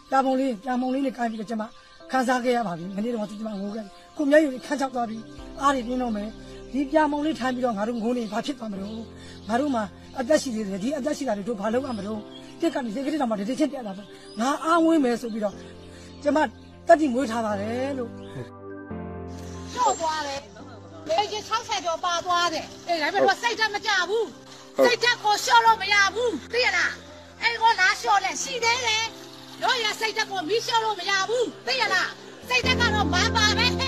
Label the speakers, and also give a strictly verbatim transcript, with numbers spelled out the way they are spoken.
Speaker 1: ပြာပုံလေးပြာပုံလေးနဲ့ကိုင်းပြီးတော့ကျမခန်းစားခဲ့ရပါပြီမနေ့တော့ကျမငိုခဲ့ကိုမျက်ရည်ခန်းချောက်သွားပြီးအားတွေပြင်းတော့မယ်ဒီပြာပုံလေးထိုင်ပြီးတော့ငါတို့ငိုနေဘာဖြစ်သွားမလို့ငါတို့မှာအသက်ရှိသေးတယ်ဒီအသက်ရှိတာတွေတို့ဘာလုပ်ရမလို့တက်ကနေစိတ်ကလေးတော့မှတတိချင်းပြတ်လာတော့ငါအားဝင်းမယ်ဆိုပြီးတော့ကျမတက်တိမွေးထားပါတယ်လို့
Speaker 2: ရှော့သွားတယ်လေကြီး၆ဆယ်ကျော်ပါသွားတယ်အေးဒါပေမဲ့စိတ်ဓာတ်မကြဘူးစိတ်ဓာတ်ကိုရှော့လို့မရဘူးသိရလားအဲ့ကိုလာရှော့လဲရှိသေးတယ်တို့ရစိတ်ဓာတ်ကိုမီးရှော့လို့မရဘူးသိရလားစိတ်ဓာတ်ကတော့မပါပဲ